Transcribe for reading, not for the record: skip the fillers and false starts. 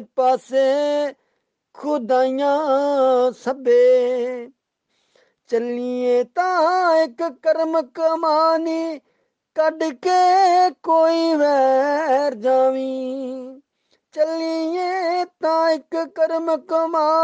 ਪਾਸੇ ਖੁਦਾਈਆਂ ਸਭੇ, ਚੱਲੀਏ ਤਾਂ ਇੱਕ ਕਰਮ ਕਮਾਨੀ, ਕੱਢ ਕੇ ਕੋਈ ਵੈਰ ਜਾਵੀਂ। ਚੱਲੀਏ ਤਾਂ ਇੱਕ ਕਰਮ ਕਮਾਨੀ,